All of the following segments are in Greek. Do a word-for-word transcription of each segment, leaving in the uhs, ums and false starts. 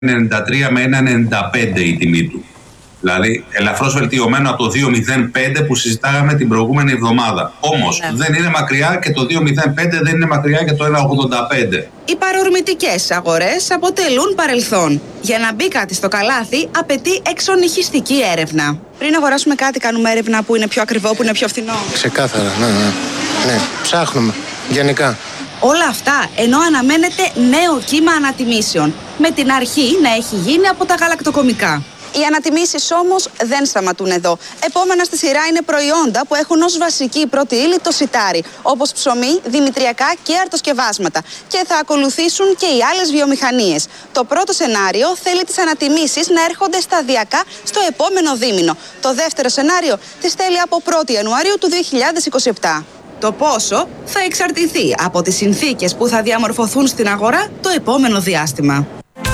ενενήντα τρία με ένα ενενήντα πέντε η τιμή του. Δηλαδή ελαφρώς βελτιωμένο από το δύο μηδέν πέντε που συζητάγαμε την προηγούμενη εβδομάδα. Όμως ναι. δεν είναι μακριά και το δύο μηδέν πέντε δεν είναι μακριά και το ένα ογδόντα πέντε. Οι παρορμητικές αγορές αποτελούν παρελθόν. Για να μπει κάτι στο καλάθι απαιτεί εξονυχιστική έρευνα. Πριν αγοράσουμε κάτι κάνουμε έρευνα που είναι πιο ακριβό, που είναι πιο φθηνό. Ξεκάθαρα, ναι, ναι. Ναι, ψάχνουμε γενικά. Όλα αυτά ενώ αναμένεται νέο κύμα ανατιμήσεων. Με την αρχή να έχει γίνει από τα γαλακτοκομικά. Οι ανατιμήσεις όμως δεν σταματούν εδώ. Επόμενα στη σειρά είναι προϊόντα που έχουν ως βασική πρώτη ύλη το σιτάρι, όπως ψωμί, δημητριακά και αρτοσκευάσματα. Και θα ακολουθήσουν και οι άλλες βιομηχανίες. Το πρώτο σενάριο θέλει τις ανατιμήσεις να έρχονται σταδιακά στο επόμενο δίμηνο. Το δεύτερο σενάριο τις θέλει από πρώτη Ιανουαρίου του δύο χιλιάδες είκοσι επτά. Το πόσο θα εξαρτηθεί από τις συνθήκες που θα διαμορφωθούν στην αγορά το επόμενο διάστημα.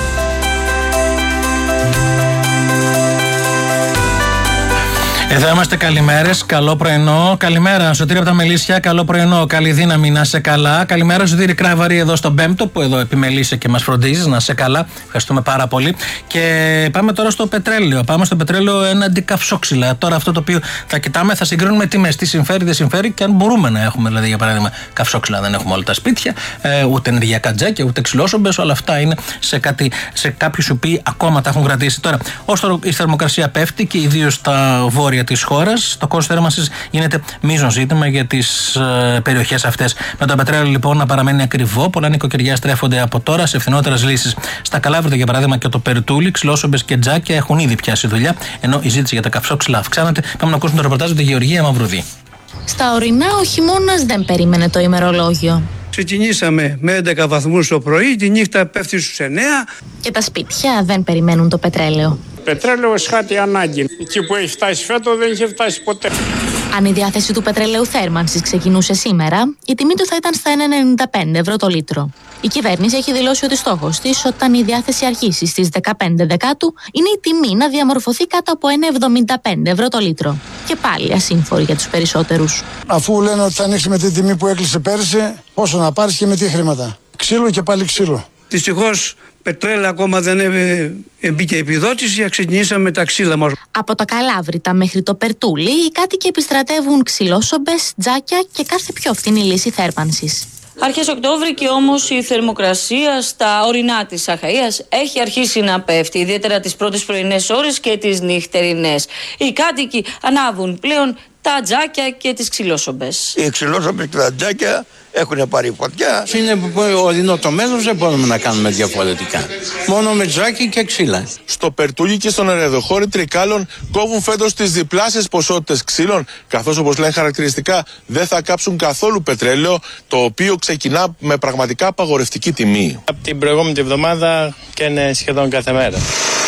Εδώ είμαστε, καλημέρες, καλό πρωινό. Καλημέρα, Σωτήρη από τα Μελίσια, καλό πρωινό, καλή δύναμη, να σε καλά. Καλημέρα, Σωτήρη Κράβαρη εδώ στον Πέμπτο, που εδώ επιμελείσαι και μας φροντίζεις, να σε καλά. Ευχαριστούμε πάρα πολύ. Και πάμε τώρα στο πετρέλαιο. Πάμε στο πετρέλαιο έναντι καυσόξυλα. Τώρα αυτό το οποίο θα κοιτάμε, θα συγκρίνουμε τιμές. Τι συμφέρει, δεν συμφέρει και αν μπορούμε να έχουμε, δηλαδή, για παράδειγμα, καυσόξυλα. Δεν έχουμε όλα τα σπίτια, ε, ούτε ενεργειακά τζάκια, ούτε ξυλόσομπες. Όλα αυτά είναι σε, κάτι, σε κάποιους οι οποίοι ακόμα τα έχουν κρατήσει. Τώρα, όσο η θερμοκρασία πέφτει και ιδίως στα βόρεια της χώρας, το κόστος θέρμανσης γίνεται μείζον ζήτημα για τις ε, περιοχές αυτές. Με το πετρέλαιο λοιπόν να παραμένει ακριβό, πολλά νοικοκυριά στρέφονται από τώρα σε φθηνότερες λύσεις. Στα Καλάβρητα, για παράδειγμα, και το Περτούλι, ξυλόσομπες και τζάκια έχουν ήδη πιάσει δουλειά, ενώ η ζήτηση για τα καυσόξυλα αυξάνεται. Πάμε να ακούσουμε το ρεπορτάζ με τη Γεωργία Μαυρουδή. Στα ορεινά ο χειμώνας δεν περίμενε το ημερολόγιο. Ξεκινήσαμε με έντεκα βαθμούς το πρωί, τη νύχτα πέφτει στους εννέα. Και τα σπίτια δεν περιμένουν το πετρέλαιο. Πετρέλαιο σχάτη ανάγκη. Εκεί που έχει φτάσει φέτο δεν είχε φτάσει ποτέ. Αν η διάθεση του πετρελαίου θέρμανσης ξεκινούσε σήμερα, η τιμή του θα ήταν στα ένα κόμμα ενενήντα πέντε ευρώ το λίτρο. Η κυβέρνηση έχει δηλώσει ότι στόχος της, όταν η διάθεση αρχίσει στις δεκαπέντε Δεκάτου, είναι η τιμή να διαμορφωθεί κάτω από ένα κόμμα εβδομήντα πέντε ευρώ το λίτρο. Και πάλι ασύμφορη για τους περισσότερους. Αφού λένε ότι θα ανοίξει με την τιμή που έκλεισε πέρυσι, πόσο να πάρεις και με τι χρήματα. Ξύλο και πάλι ξύλο. Δυστυχώς πετρέλαιο ακόμα δεν μπήκε επιδότηση, ξεκινήσαμε με τα ξύλα μας. Από τα Καλάβρητα μέχρι το Περτούλι, οι κάτοικοι επιστρατεύουν ξυλόσομπες, τζάκια και κάθε πιο φθηνή λύση θέρμανσης. Αρχές Οκτώβρη και όμως η θερμοκρασία στα ορεινά της Αχαΐας έχει αρχίσει να πέφτει, ιδιαίτερα τις πρώτες πρωινές ώρες και τις νυχτερινές. Οι κάτοικοι ανάβουν πλέον τα τζάκια και τις ξυλόσομπες. Οι ξυλόσομπες και τα τζάκια έχουν πάρει φωτιά. Είναι ορεινό το μέλλον, δεν μπορούμε να κάνουμε διαφορετικά. Μόνο με τζάκι και ξύλα. Στο Περτούλι και στον Ερεδοχώρη Τρικάλων κόβουν φέτος τις διπλάσιες ποσότητες ξύλων, καθώς, όπως λένε χαρακτηριστικά, δεν θα κάψουν καθόλου πετρέλαιο, το οποίο ξεκινά με πραγματικά απαγορευτική τιμή. Από την προηγούμενη εβδομάδα και είναι σχεδόν κάθε μέρα.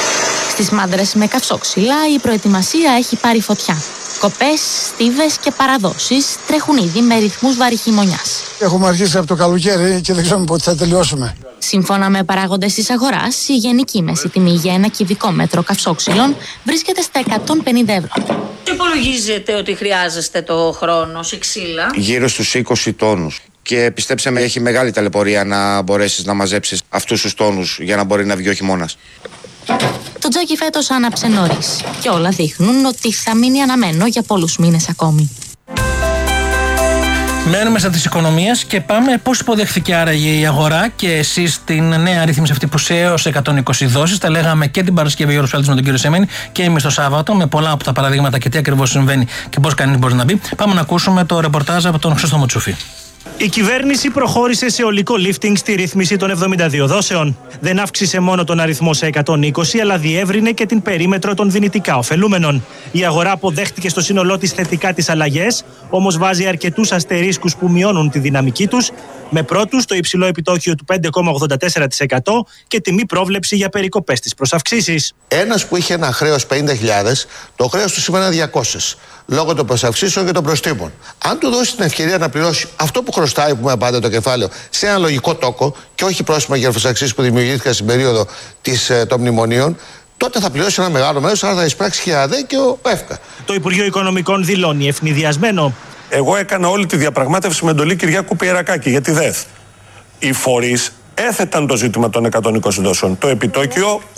Στις μάντρες με καυσόξυλα η προετοιμασία έχει πάρει φωτιά. Κοπές, στίβες και παραδόσεις τρέχουν ήδη με ρυθμούς βαρυχημονιάς. Έχουμε αρχίσει από το καλοκαίρι και δεν ξέρουμε πότε θα τελειώσουμε. Σύμφωνα με παράγοντες της αγοράς, η γενική μέση τιμή για ένα κυβικό μέτρο καυσόξυλων βρίσκεται στα εκατόν πενήντα ευρώ. Υπολογίζετε ότι χρειάζεστε το χρόνο σε ξύλα? Γύρω στους είκοσι τόνους. Και πιστέψτε με, έχει μεγάλη ταλαιπωρία να μπορέσεις να μαζέψεις αυτούς τους τόνους για να μπορεί να βγει ο χειμώνας. Το τζάκι φέτος άναψε νωρίς και όλα δείχνουν ότι θα μείνει αναμένο για πολλούς μήνες ακόμη. Μένουμε στα της οικονομίας και πάμε πώς υποδέχθηκε άραγε η αγορά και εσείς την νέα ρύθμιση αυτή που σε έως εκατόν είκοσι δόσεις. Τα λέγαμε και την Παρασκευή ο Ρουσφάλτης με τον κύριο Σεμένη και εμείς το Σάββατο με πολλά από τα παραδείγματα και τι ακριβώς συμβαίνει και πώς κανείς μπορεί να μπει. Πάμε να ακούσουμε το ρεπορτάζ από τον Χρήστο Μουτσούφη. Η κυβέρνηση προχώρησε σε ολικό lifting στη ρύθμιση των εβδομήντα δύο δόσεων. Δεν αύξησε μόνο τον αριθμό σε εκατόν είκοσι, αλλά διεύρυνε και την περίμετρο των δυνητικά ωφελούμενων. Η αγορά αποδέχτηκε στο σύνολό της θετικά τις αλλαγές, όμως βάζει αρκετούς αστερίσκους που μειώνουν τη δυναμική τους, με πρώτους το υψηλό επιτόκιο του πέντε κόμμα ογδόντα τέσσερα τοις εκατό και τιμή πρόβλεψη για περικοπές στις προσαυξήσεις. Ένας που είχε ένα χρέος πενήντα χιλιάδες, το χρέος του σήμερα είναι διακόσιες, λόγω των προσαυξήσεων και των προστίμων. Αν του δώσει την ευκαιρία να πληρώσει αυτό που χρωστάει, που με πάντα το κεφάλαιο, σε ένα λογικό τόκο και όχι πρόστιμα για προσαυξήσεις που δημιουργήθηκαν στην περίοδο της, των μνημονίων, τότε θα πληρώσει ένα μεγάλο μέρος, άρα θα εισπράξει και η ΑΔΕ και ο ΕΦΚΑ. Το Υπουργείο Οικονομικών δηλώνει ευνηδιασμένο. Εγώ έκανα όλη τη διαπραγμάτευση με εντολή Κυριάκου Πιερακάκη για τη ΔΕΘ. Οι φορείς έθεταν το ζήτημα των εκατόν είκοσι δόσεων. Το επιτόκιο